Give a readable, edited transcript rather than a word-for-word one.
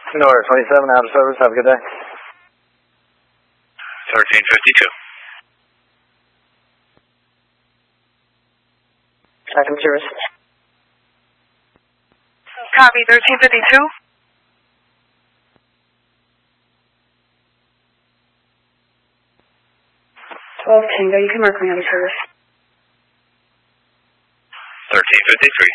North 27 out of service. Have a good day. 1352. Active service. Copy, 1352. 12 Tango, you can mark me out of service. 1353.